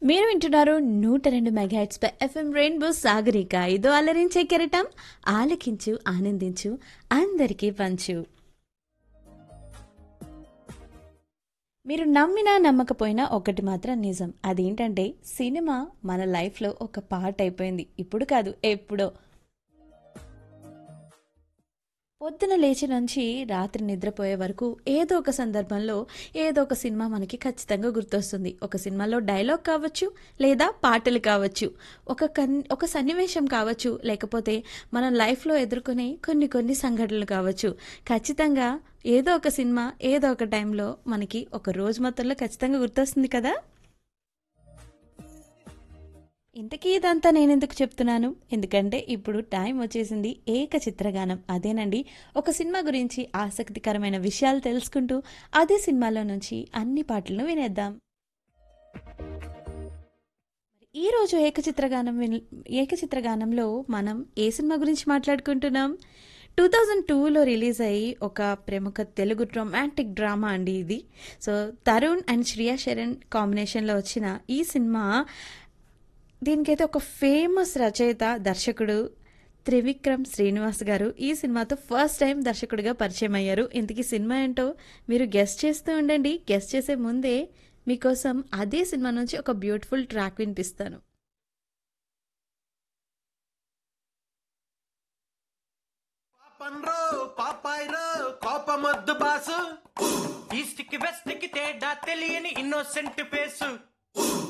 మీరు వింటున్నారు 102 మెగాహెట్స్ పై FM rainbow Sagarika. ఇదో అలరించే కెరటం, ఆలకించు ఆనందించు అందరికీ పంచు. మీరు నమ్మినా నమ్మకపోయినా ఒకటి మాత్రం నిజం. అదేంటంటే సినిమా మన లైఫ్లో ఒక పార్ట్ అయిపోయింది. ఇప్పుడు కాదు, ఎప్పుడో. పొద్దున లేచి నుంచి రాత్రి నిద్రపోయే వరకు ఏదో ఒక సందర్భంలో ఏదో ఒక సినిమా మనకి ఖచ్చితంగా గుర్తొస్తుంది. ఒక సినిమాలో డైలాగ్ కావచ్చు, లేదా పాటలు కావచ్చు, ఒక సన్నివేశం కావచ్చు, లేకపోతే మన లైఫ్లో ఎదుర్కొనే కొన్ని కొన్ని సంఘటనలు కావచ్చు. ఖచ్చితంగా ఏదో ఒక సినిమా ఏదో ఒక టైంలో మనకి ఒక రోజు మొత్తంలో ఖచ్చితంగా గుర్తొస్తుంది కదా. ఇంతకీ ఇదంతా నేనెందుకు చెప్తున్నాను, ఎందుకంటే ఇప్పుడు టైం వచ్చేసింది ఏక చిత్రగానం. అదేనండి, ఒక సినిమా గురించి ఆసక్తికరమైన విషయాలు తెలుసుకుంటూ అదే సినిమాలో నుంచి అన్ని పాటలను వినేద్దాం. ఈరోజు ఏక చిత్రగానంలో మనం ఏ సినిమా గురించి మాట్లాడుకుంటున్నాం? 2002లో రిలీజ్ అయ్యి ఒక ప్రముఖ తెలుగు రొమాంటిక్ డ్రామా అండి ఇది. సో తరుణ్ అండ్ శ్రియా శరణ్ కాంబినేషన్లో వచ్చిన ఈ సినిమా, దీనికైతే ఒక ఫేమస్ రచయిత దర్శకుడు త్రివిక్రమ్ శ్రీనివాస్ గారు ఈ సినిమాతో ఫస్ట్ టైం దర్శకుడిగా పరిచయం అయ్యారు. ఇంతకీ సినిమా ఏంటో మీరు గెస్ట్ చేస్తూ ఉండండి. గెస్ట్ చేసే ముందే మీకోసం అదే సినిమా నుంచి ఒక బ్యూటిఫుల్ ట్రాక్ వినిపిస్తాను. పాపన్రో పాపాయ్రో కోపమొద్దు బాసు ఈస్ట్ కి వెస్ట్ కి తేడా తెలియని ఇన్నోసెంట్ ఫేసు